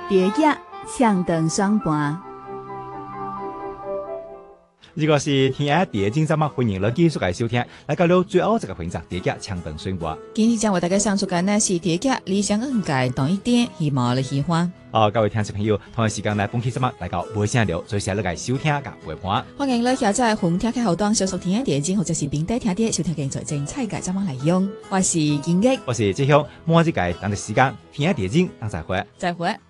第一向等双盘。 如果是聽下第一節目，歡迎你繼續嚟收聽。嚟到了最後一個環節，第一強等雙盤。 今日將為大家上述嘅呢是第一理想恩界當一點，希望你喜歡。 各位聽眾朋友，同一時間嚟本期節目嚟到微信聊，最時嚟嚟收聽嘅陪伴。 歡迎你下載紅聽嘅後檔，小熟聽第一節或者是並帶聽啲收聽嘅最精彩嘅節目嚟用。我是建益， 我是志雄，每一節等嘅時間聽第一節，等再會。 再會。